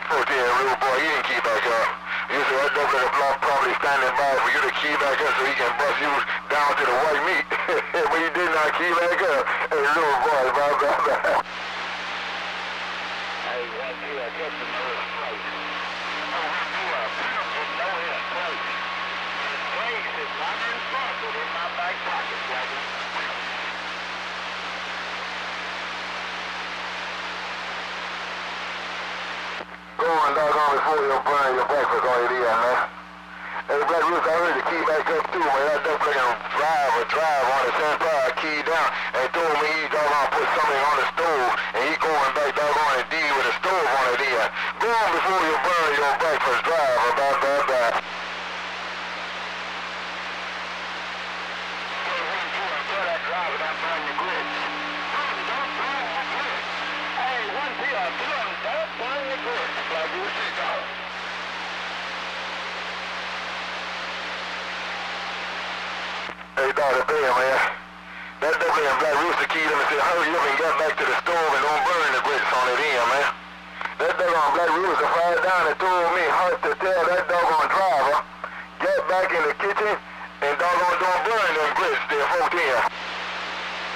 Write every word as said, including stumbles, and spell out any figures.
Oh damn, little boy, he didn't key back up. You said that double the block probably standing by for you to key back up so he can bust you down to the white meat. But he did not key back up. Hey, little boy, blah, blah, blah. Hey, one, two, I kept the nose place. Oh, one, two, I put him in no head place. The place is not responsible in my back pocket, brother. Go on, doggone, before you burn your breakfast on your ear, man. Hey, Black Rooster, I heard the key back up too, man. That definitely can drive or drive on the same side, key down, and told me he doggone put something on the stove, and he going back doggone and deal with the stove on it here. Go on before you burn your breakfast drive, about that, that. Hey, Doctor Bear, man. That definitely in Black Rooster keyed him and said, hurry up and get back to the stove and don't burn the grits on it in, man. That doggone Black Rooster fired down and told me hard to tell that doggone driver, get back in the kitchen and doggone don't burn them grits there, fourteen.